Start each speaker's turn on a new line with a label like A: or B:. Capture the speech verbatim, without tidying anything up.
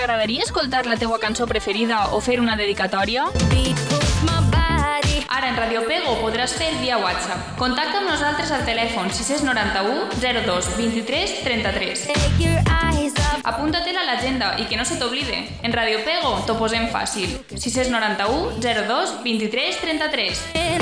A: T'agradaria escoltar la teua cançó preferida o fer una dedicatòria? Ara en Radio Pego podràs fer via WhatsApp. Contacta amb nosaltres al telèfon sis nou u zero dos vint-i-tres trenta-tres. Apunta-te'l a l'agenda i que no se t'oblide. En Radio Pego t'ho posem fàcil. sis nou u zero dos vint-i-tres trenta-tres.